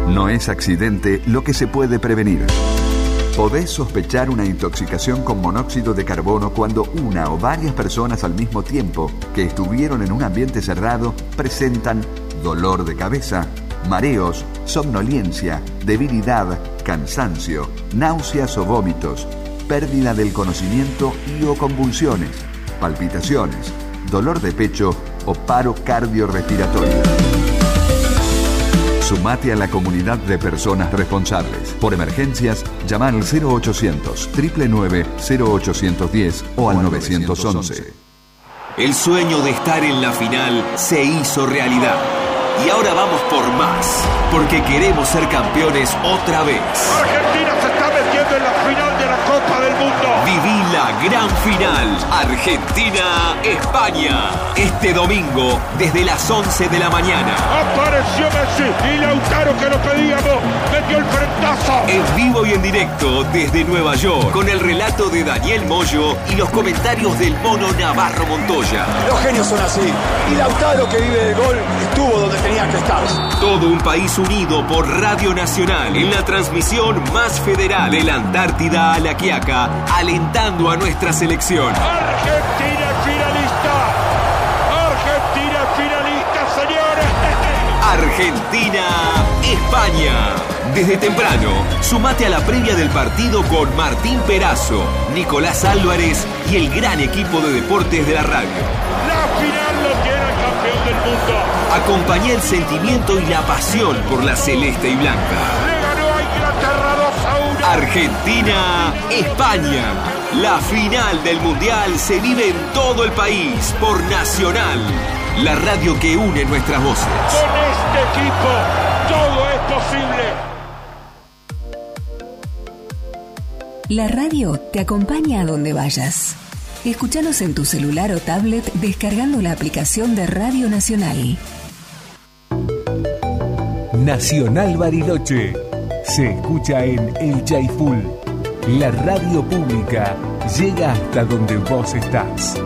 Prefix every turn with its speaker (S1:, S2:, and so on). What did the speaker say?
S1: No es accidente lo que se puede prevenir. Podés sospechar una intoxicación con monóxido de carbono cuando una o varias personas al mismo tiempo que estuvieron en un ambiente cerrado presentan dolor de cabeza, mareos, somnolencia, debilidad, cansancio, náuseas o vómitos, pérdida del conocimiento y o convulsiones, palpitaciones, dolor de pecho o paro cardiorrespiratorio. Sumate a la comunidad de personas responsables. Por emergencias, llama al 0800 999 0810 o al 911.
S2: El sueño de estar en la final se hizo realidad. Y ahora vamos por más, porque queremos ser campeones otra vez.
S3: Argentina se está metiendo en la final de la Copa del Mundo.
S2: Viví la gran final, Argentina-España. Este domingo, desde las 11 de la mañana.
S3: Apareció Messi y Lautaro, que lo pedíamos, metió el frentazo.
S2: En vivo y en directo desde Nueva York, con el relato de Daniel Moyo y los comentarios del Mono Navarro Montoya.
S4: Los genios son así. Y Lautaro, que vive del gol, estuvo donde tenía que estar.
S2: Todo un país unido por Radio Nacional en la transmisión más federal de la Antártida a la Quiaca, alentando a nuestra selección.
S3: Argentina finalista. Argentina finalista, señores.
S2: Argentina-España. Desde temprano, sumate a la previa del partido con Martín Perazo, Nicolás Álvarez y el gran equipo de deportes de la radio.
S3: La final lo tiene el campeón del mundo.
S2: Acompañá el sentimiento y la pasión por la celeste y blanca.
S3: Le ganó a Inglaterra 2-1.
S2: Argentina-España. La final del Mundial se vive en todo el país por Nacional, la radio que une nuestras voces.
S3: Con este equipo, todo es posible.
S5: La radio te acompaña a donde vayas. Escúchanos en tu celular o tablet descargando la aplicación de Radio Nacional.
S6: Nacional Bariloche. Se escucha en El Chaiful. La radio pública llega hasta donde vos estás.